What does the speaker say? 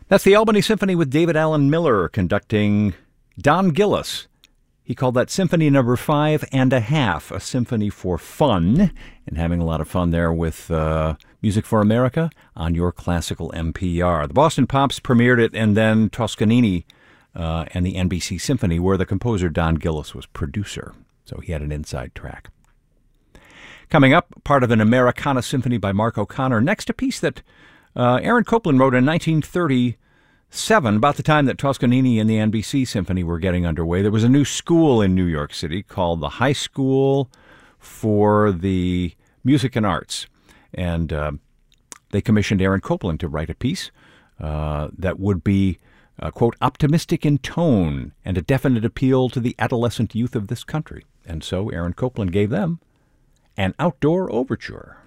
That's the Albany Symphony with David Allen Miller conducting Don Gillis. He called that Symphony Number 5 and a Half, a symphony for fun, and having a lot of fun there with Music for America on your classical NPR. The Boston Pops premiered it, and then Toscanini and the NBC Symphony, where the composer Don Gillis was producer. So he had an inside track. Coming up, part of an Americana symphony by Mark O'Connor. Next, a piece that Aaron Copland wrote in 1937, about the time that Toscanini and the NBC Symphony were getting underway. There was a new school in New York City called the High School for the Music and Arts. And they commissioned Aaron Copland to write a piece that would be, quote, optimistic in tone and a definite appeal to the adolescent youth of this country. And so Aaron Copland gave them an outdoor overture.